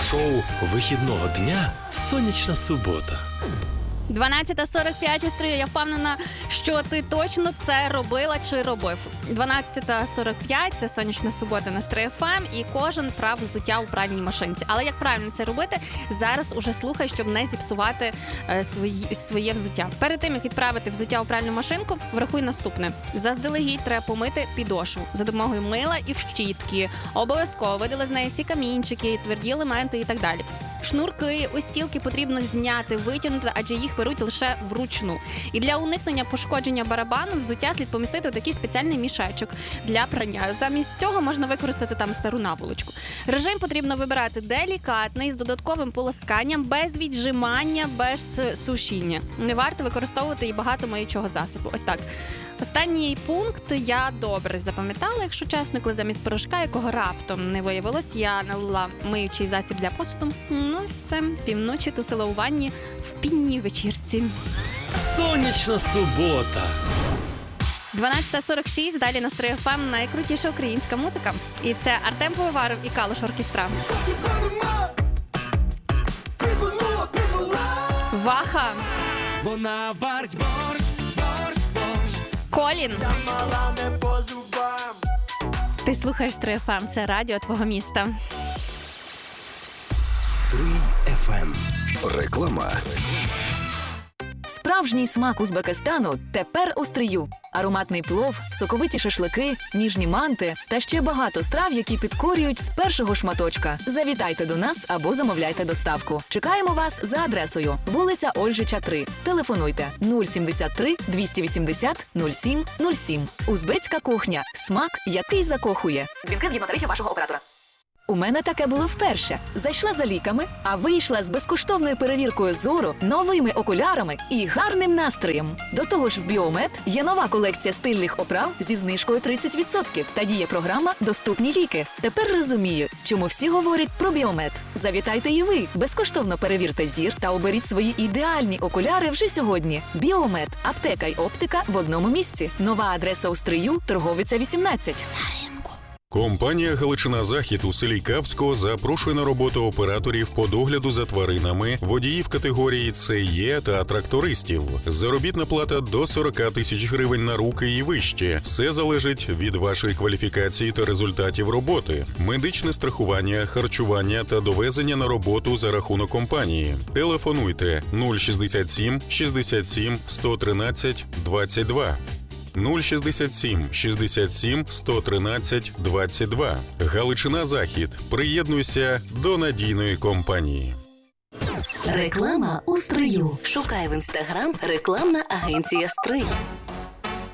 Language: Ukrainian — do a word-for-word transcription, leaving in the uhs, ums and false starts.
Шоу вихідного дня «Сонячна субота». дванадцята сорок п'ять у Стрию. Я впевнена, що ти точно це робила чи робив. дванадцята сорок п'ять – це сонячна субота на Стрий еф ем, і кожен прав взуття у пральній машинці. Але як правильно це робити, зараз уже слухай, щоб не зіпсувати е, свої, своє взуття. Перед тим, як відправити взуття у пральну машинку, врахуй наступне. Заздалегідь треба помити підошву за допомогою мила і щітки. Обов'язково видали з неї всі камінчики, тверді елементи і так далі. Шнурки, устілки потрібно зняти, витягнути, адже їх беруть лише вручну. І для уникнення пошкодження барабану взуття слід помістити у такий спеціальний мішечок для прання. Замість цього можна використати там стару наволочку. Режим потрібно вибирати делікатний, з додатковим полосканням, без віджимання, без сушіння. Не варто використовувати і багато миючого засобу. Ось так. Останній пункт я добре запам'ятала, якщо чесно, коли замість порошка, якого раптом не виявилось, я налила миючий засіб для посуду. Ну все, півночі тусила у ванні в пінній вечірці. Сонячна субота. дванадцята сорок шість, далі на Стрий еф ем найкрутіша українська музика. І це Артем Повиваров і Калуш Оркестра. Ваха. Вона варить борщ, борщ, борщ. Колін. Замала не по зубам. Ти слухаєш Стрий еф ем, це радіо твого міста. Стрий еф ем. Реклама. Справжній смак Узбекистану тепер у Стрию. Ароматний плов, соковиті шашлики, ніжні манти та ще багато страв, які підкорюють з першого шматочка. Завітайте до нас або замовляйте доставку. Чекаємо вас за адресою вулиця Ольжича, три. Телефонуйте нуль сімдесят три двісті вісімдесят нуль сім нуль сім. Узбецька кухня. Смак, який закохує. Дзвінки згідно тарифів вашого оператора. У мене таке було вперше. Зайшла за ліками, а вийшла з безкоштовною перевіркою зору, новими окулярами і гарним настроєм. До того ж в Біомед є нова колекція стильних оправ зі знижкою тридцять відсотків та діє програма «Доступні ліки». Тепер розумію, чому всі говорять про Біомед. Завітайте і ви, безкоштовно перевірте зір та оберіть свої ідеальні окуляри вже сьогодні. Біомед. Аптека й оптика в одному місці. Нова адреса у Стрию, Торговиця, вісімнадцять. Компанія «Галичина-Захід» у селі Кавсько запрошує на роботу операторів по догляду за тваринами, водіїв категорії Це Є та трактористів. Заробітна плата до сорок тисяч гривень на руки і вище. Все залежить від вашої кваліфікації та результатів роботи. Медичне страхування, харчування та довезення на роботу за рахунок компанії. Телефонуйте нуль шістдесят сім шістдесят сім сто тринадцять двадцять два. нуль шістдесят сім шістдесят сім сто тринадцять двадцять два. Галичина-Захід. Приєднуйся до надійної компанії. Реклама у Стрию. Шукай в інстаграм рекламна агенція Стрий.